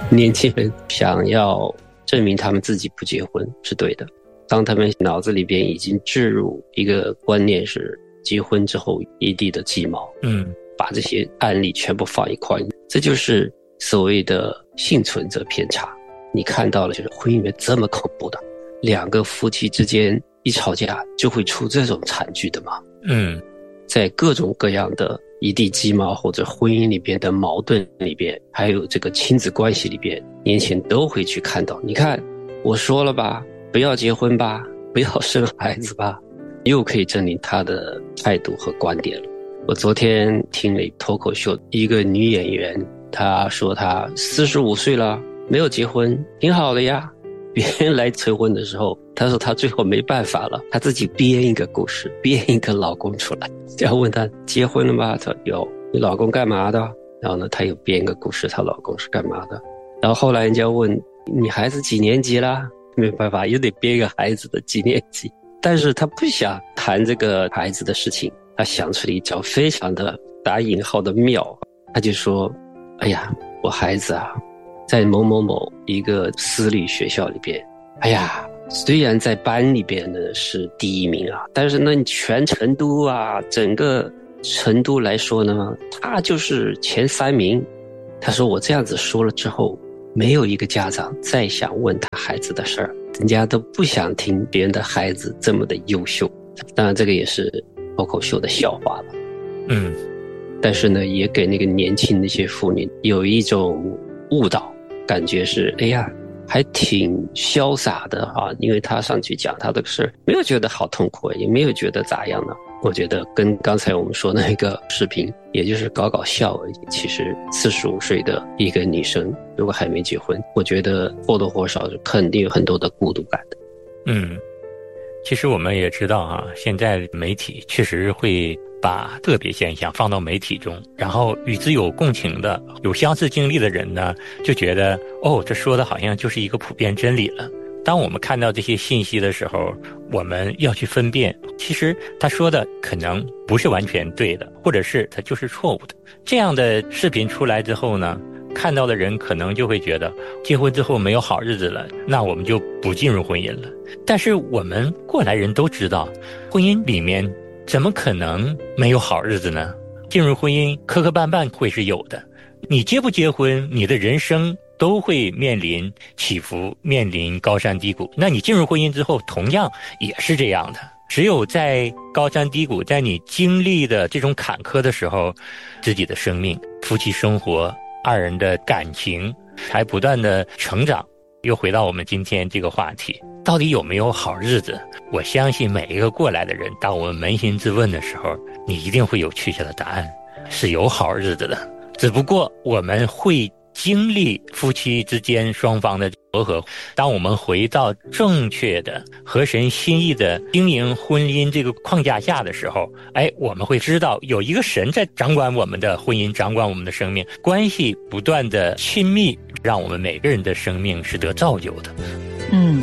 年轻人想要证明他们自己不结婚是对的，当他们脑子里边已经置入一个观念是结婚之后一地的鸡毛，把这些案例全部放一块，这就是所谓的幸存者偏差。你看到了就是婚姻里面这么恐怖的，两个夫妻之间一吵架就会出这种惨剧的吗？在各种各样的一地鸡毛或者婚姻里边的矛盾里边，还有这个亲子关系里边，年轻人都会去看到，你看我说了吧，不要结婚吧，不要生孩子吧，又可以证明他的态度和观点了。我昨天听了脱口秀，一个女演员，她说她45岁了，没有结婚，挺好的呀。别人来催婚的时候，她说她最后没办法了，她自己编一个故事，编一个老公出来。然后问她结婚了吗？她说有。你老公干嘛的？然后呢，她又编一个故事，她老公是干嘛的。然后后来人家问你孩子几年级啦？没办法，又得编一个孩子的几年级。但是她不想谈这个孩子的事情，她想出了一招非常的打引号的妙。她就说，哎呀，我孩子啊，在某某某一个私立学校里边，哎呀，虽然在班里边呢是第1名啊，但是呢全成都啊，整个成都来说呢，他就是前3名。他说我这样子说了之后，没有一个家长再想问他孩子的事儿，人家都不想听别人的孩子这么的优秀。当然这个也是脱口秀的笑话了。但是呢，也给那个年轻的一些妇女有一种误导，感觉是哎呀还挺潇洒的啊，因为他上去讲他的事，没有觉得好痛苦，也没有觉得咋样呢。我觉得跟刚才我们说那个视频，也就是搞搞笑而已。其实45岁的一个女生，如果还没结婚，我觉得或多或少是肯定有很多的孤独感的。 其实我们也知道啊，现在媒体确实会把个别现象放到媒体中，然后与之有共情的、有相似经历的人呢，就觉得这说的好像就是一个普遍真理了。当我们看到这些信息的时候，我们要去分辨，其实他说的可能不是完全对的，或者是他就是错误的。这样的视频出来之后呢，看到的人可能就会觉得结婚之后没有好日子了，那我们就不进入婚姻了。但是我们过来人都知道，婚姻里面怎么可能没有好日子呢？进入婚姻磕磕绊绊会是有的，你结不结婚，你的人生都会面临起伏，面临高山低谷。那你进入婚姻之后同样也是这样的，只有在高山低谷，在你经历的这种坎坷的时候，自己的生命、夫妻生活、2人的感情还不断的成长。又回到我们今天这个话题，到底有没有好日子？我相信每一个过来的人，当我们扪心自问的时候，你一定会有确切的答案，是有好日子的。只不过我们会经历夫妻之间双方的磨合，当我们回到正确的合神心意的经营婚姻这个框架下的时候，我们会知道有一个神在掌管我们的婚姻，掌管我们的生命，关系不断的亲密，让我们每个人的生命是得造就的。